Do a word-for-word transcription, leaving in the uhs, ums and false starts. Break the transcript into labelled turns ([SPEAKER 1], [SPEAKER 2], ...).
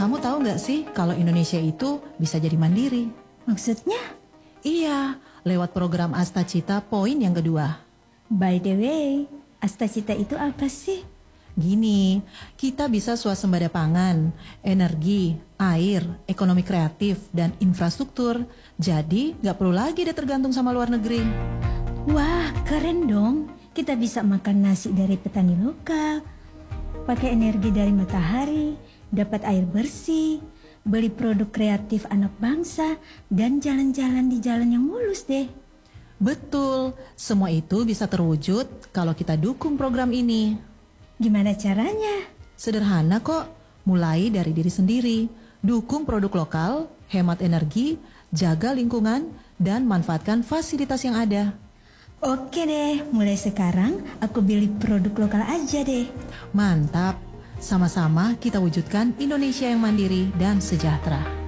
[SPEAKER 1] Kamu tahu nggak sih kalau Indonesia itu bisa jadi mandiri?
[SPEAKER 2] Maksudnya?
[SPEAKER 1] Iya, lewat program Astacita Poin yang kedua.
[SPEAKER 2] By the way, Astacita itu apa sih?
[SPEAKER 1] Gini, kita bisa swasembada pangan, energi, air, ekonomi kreatif, dan infrastruktur. Jadi nggak perlu lagi deh tergantung sama luar negeri.
[SPEAKER 2] Wah, keren dong. Kita bisa makan nasi dari petani lokal, pakai energi dari matahari, dapat air bersih, beli produk kreatif anak bangsa, dan jalan-jalan di jalan yang mulus deh.
[SPEAKER 1] Betul, semua itu bisa terwujud kalau kita dukung program ini.
[SPEAKER 2] Gimana caranya?
[SPEAKER 1] Sederhana kok, mulai dari diri sendiri. Dukung produk lokal, hemat energi, jaga lingkungan, dan manfaatkan fasilitas yang ada.
[SPEAKER 2] Oke deh, mulai sekarang aku beli produk lokal aja deh.
[SPEAKER 1] Mantap, sama-sama kita wujudkan Indonesia yang mandiri dan sejahtera.